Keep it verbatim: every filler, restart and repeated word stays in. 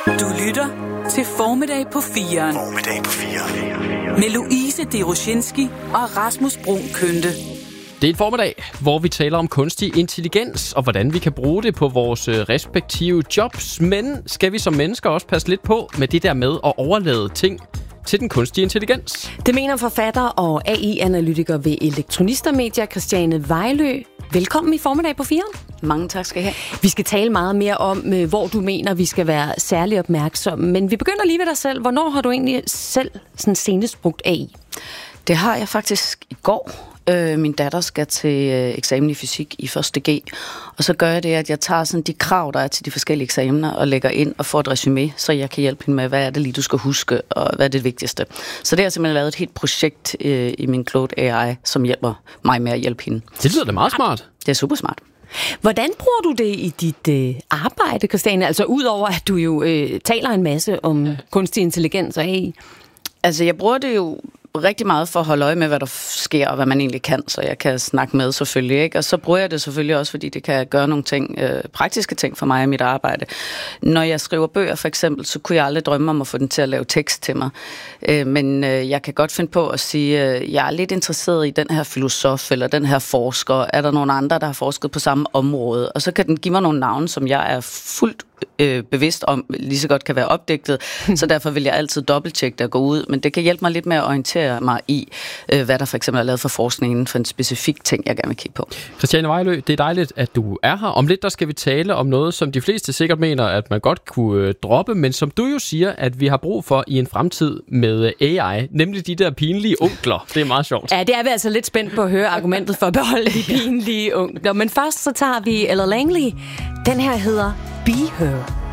Du lytter til Formiddag på firen. Formiddag på firen. Med Louise Deroshinski og Rasmus Bruun Kønte. Det er en formiddag, hvor vi taler om kunstig intelligens og hvordan vi kan bruge det på vores respektive jobs. Men skal vi som mennesker også passe lidt på med det der med at overlade ting til den kunstige intelligens? Det mener forfatter og A I-analytiker ved Elektronister Media, Christiane Vejlø. Velkommen i Formiddag på firen. Mange tak skal I have. Vi skal tale meget mere om, hvor du mener, vi skal være særlig opmærksomme. Men vi begynder lige ved dig selv. Hvornår har du egentlig selv sådan senest brugt A I? Det har jeg faktisk i går. Øh, min datter skal til øh, eksamen i fysik i første G, og så gør jeg det, at jeg tager sådan de krav, der er til de forskellige eksamener, og lægger ind og får et resumé, så jeg kan hjælpe hende med, hvad er det lige, du skal huske, og hvad er det vigtigste. Så det har jeg simpelthen lavet et helt projekt øh, i min Claude A I, som hjælper mig med at hjælpe hende. Det lyder da meget smart. Det er super smart. Hvordan bruger du det i dit øh, arbejde, Christiane? Altså udover, at du jo øh, taler en masse om ja. kunstig intelligens og A I. Altså jeg bruger det jo rigtig meget for at holde øje med, hvad der sker, og hvad man egentlig kan, så jeg kan snakke med selvfølgelig, ikke? Og så bruger jeg det selvfølgelig også, fordi det kan gøre nogle ting, øh, praktiske ting for mig i mit arbejde. Når jeg skriver bøger for eksempel, så kunne jeg aldrig drømme om at få den til at lave tekst til mig. Øh, men øh, jeg kan godt finde på at sige, øh, jeg er lidt interesseret i den her filosof, eller den her forsker. Er der nogle andre, der har forsket på samme område? Og så kan den give mig nogle navne, som jeg er fuldt øh, bevidst om, lige så godt kan være opdigtet. Så derfor vil jeg altid dobbelttjekke det og gå ud. Men det kan hjælpe mig lidt med at orientere mig i, øh, hvad der for eksempel er lavet for forskning inden for en specifik ting, jeg gerne vil kigge på. Christiane Vejlø, det er dejligt, at du er her. Om lidt, der skal vi tale om noget, som de fleste sikkert mener, at man godt kunne øh, droppe, men som du jo siger, at vi har brug for i en fremtid med A I, nemlig de der pinlige onkler. Det er meget sjovt. Ja, det er vi altså lidt spændt på at høre argumentet for at beholde de pinlige onkler. Men først så tager vi Ella Langley. Den her hedder Be Her.